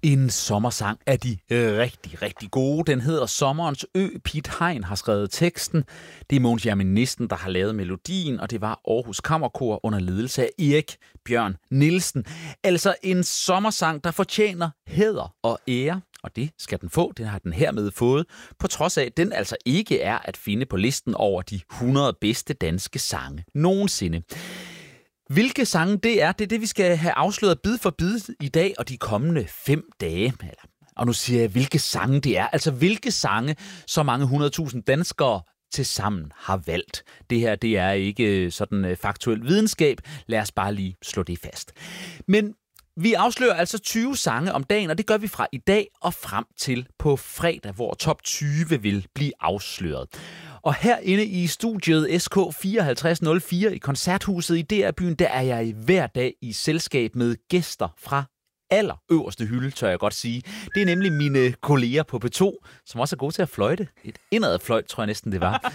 En sommersang af de rigtig, rigtig gode. Den hedder Sommerens Ø. Piet Hein har skrevet teksten. Det er Mogens Jermin-Nissen, der har lavet melodien, og det var Aarhus Kammerkor under ledelse af Erik Bjørn Nielsen. Altså en sommersang, der fortjener hæder og ære. Og det skal den få. Den har den hermed fået, på trods af, at den altså ikke er at finde på listen over de 100 bedste danske sange nogensinde. Hvilke sange det er det, vi skal have afsløret bid for bid i dag og de kommende 5 dage. Og nu siger jeg, hvilke sange det er. Altså hvilke sange så mange 100.000 danskere til sammen har valgt. Det her, det er ikke sådan faktuel videnskab. Lad os bare lige slå det fast. Men vi afslører altså 20 sange om dagen, og det gør vi fra i dag og frem til på fredag, hvor top 20 vil blive afsløret. Og herinde i studiet SK5404 i Koncerthuset i DR-byen, der er jeg hver dag i selskab med gæster fra allerøverste hylde, tør jeg godt sige. Det er nemlig mine kolleger på P2, som også er gode til at fløjte. Et indadfløjt, tror jeg næsten, det var.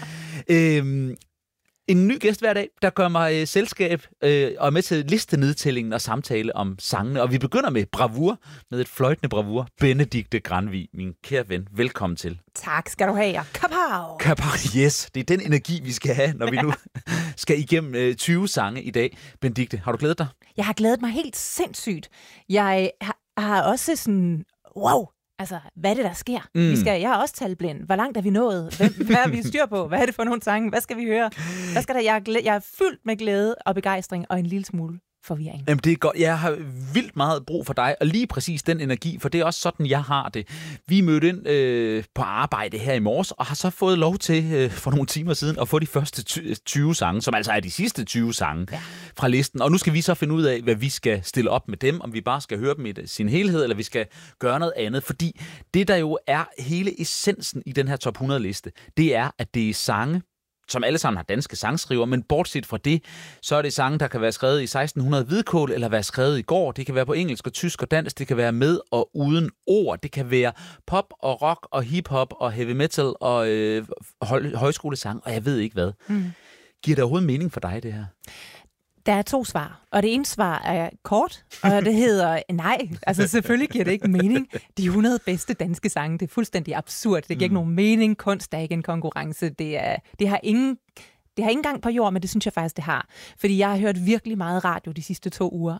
En ny gæst hver dag, der gør mig selskab og er med til listenedtællingen og samtale om sangene. Og vi begynder med bravur, med et fløjtende bravur. Benedikte Granvig, min kære ven, velkommen til. Tak skal du have. Kapow! Kapow, yes. Det er den energi, vi skal have, når vi nu skal igennem 20 sange i dag. Benedikte, har du glædet dig? Jeg har glædet mig helt sindssygt. Jeg har også sådan, wow! Altså, hvad er det, der sker? Jeg er også talblind. Hvor langt er vi nået? Hvad er vi styr på? Hvad er det for nogle sange? Hvad skal vi høre? Jeg er fyldt med glæde og begejstring og en lille smule forvirring. Jamen, det er godt. Jeg har vildt meget brug for dig, og lige præcis den energi, for det er også sådan, jeg har det. Vi mødte ind på arbejde her i morges, og har så fået lov til for nogle timer siden at få de første 20 sange, som altså er de sidste 20 sange fra listen. Og nu skal vi så finde ud af, hvad vi skal stille op med dem, om vi bare skal høre dem i sin helhed, eller vi skal gøre noget andet. Fordi det, der jo er hele essensen i den her top 100-liste, det er, at det er sange, som alle sammen har danske sangskriver, men bortset fra det, så er det sange, der kan være skrevet i 1600 hvidkål, eller være skrevet i går. Det kan være på engelsk og tysk og dansk, det kan være med og uden ord. Det kan være pop og rock og hiphop og heavy metal og højskolesang, og jeg ved ikke hvad. Giver det overhovedet mening for dig, det her? Der er 2 svar, og det ene svar er kort, og det hedder nej. Altså selvfølgelig giver det ikke mening. De 100 bedste danske sange, det er fuldstændig absurd. Det giver ikke nogen mening. Kunst er ikke en konkurrence. Det har ingen gang på jord, men det synes jeg faktisk, det har. Fordi jeg har hørt virkelig meget radio de sidste 2 uger,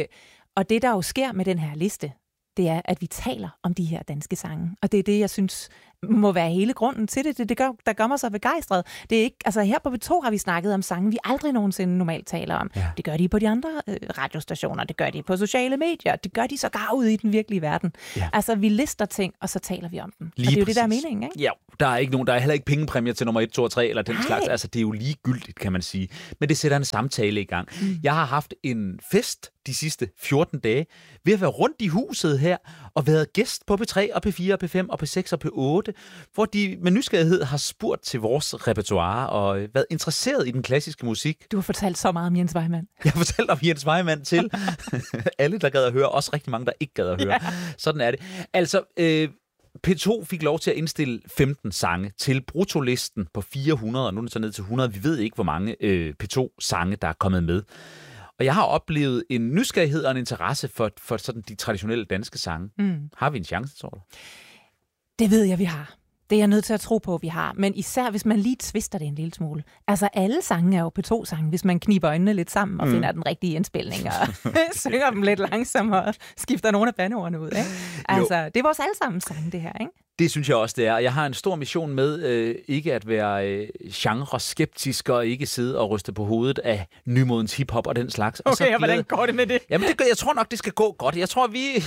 og det, der jo sker med den her liste, det er, at vi taler om de her danske sange. Og det er det, jeg synes må være hele grunden til det. Der gør mig så begejstret. Det er ikke, altså her på P2 har vi snakket om sange, vi aldrig nogensinde normalt taler om. Ja. Det gør de på de andre radiostationer, det gør de på sociale medier, det gør de sågar ude i den virkelige verden. Ja. Altså vi lister ting, og så taler vi om dem. Lige og det er jo præcis. Det, der er meningen, ikke? Ja, der er heller ikke pengepræmier til nummer 1, 2 og 3, eller den slags. Altså det er jo ligegyldigt, kan man sige. Men det sætter en samtale i gang. Jeg har haft en fest de sidste 14 dage ved at være rundt i huset her og været gæst på P3 og P4 og P5 og P6 og P8, hvor de med nysgerrighed har spurgt til vores repertoire og været interesseret i den klassiske musik. Du har fortalt så meget om Jens Vejmand. Jeg har fortalt om Jens Vejmand til alle, der gad at høre, også rigtig mange, der ikke gad at høre. Ja. Sådan er det. Altså, P2 fik lov til at indstille 15 sange til bruttolisten på 400, og nu er det så ned til 100. Vi ved ikke, hvor mange P2-sange, der er kommet med. Og jeg har oplevet en nysgerrighed og en interesse for sådan de traditionelle danske sange. Har vi en chance, tror du? Det ved jeg, vi har. Det er jeg nødt til at tro på, vi har. Men især, hvis man lige twister det en lille smule. Altså, alle sange er jo P2-sange, hvis man kniber øjnene lidt sammen og finder den rigtige indspilning og synger dem lidt langsommere og skifter nogle af bandeordene ud. Ikke? Altså, det er vores allesammens sange, det her, ikke? Det synes jeg også, det er. Jeg har en stor mission med ikke at være genre-skeptisk og ikke sidde og ryste på hovedet af nymodens hiphop og den slags. Okay, og hvordan går det med det? Jamen, jeg tror nok, det skal gå godt. Jeg tror, vi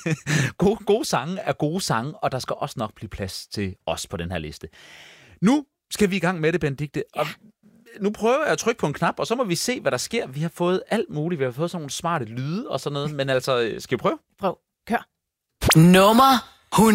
gode sange er gode sange, og der skal også nok blive plads til os på den her liste. Nu skal vi i gang med det, Benedikte. Ja. Og nu prøver jeg at trykke på en knap, og så må vi se, hvad der sker. Vi har fået alt muligt. Vi har fået sådan nogle smarte lyde og sådan noget. Men altså, skal vi prøve? Prøv. Kør. Nummer